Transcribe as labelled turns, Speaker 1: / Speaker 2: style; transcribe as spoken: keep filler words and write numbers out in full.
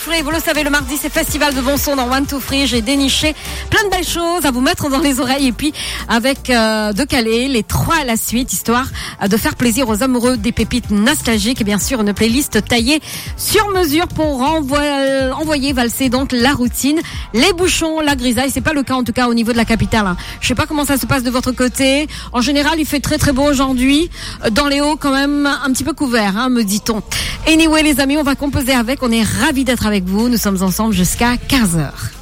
Speaker 1: Free. Vous le savez, le mardi, c'est festival de bon son dans One Two Free. J'ai déniché plein de belles choses à vous mettre dans les oreilles et puis avec euh, de caler les trois à la suite, histoire de faire plaisir aux amoureux des pépites nostalgiques et bien sûr une playlist taillée sur mesure pour renvoyer, envoyer valser donc la routine, les bouchons, la grisaille. C'est pas le cas en tout cas au niveau de la capitale. Hein. Je sais pas comment ça se passe de votre côté. En général, il fait très très beau aujourd'hui. Dans les hauts, quand même un petit peu couvert, hein, me dit-on. Anyway, les amis, on va composer avec. On est ravis d'être avec vous. Nous sommes ensemble jusqu'à quinze heures.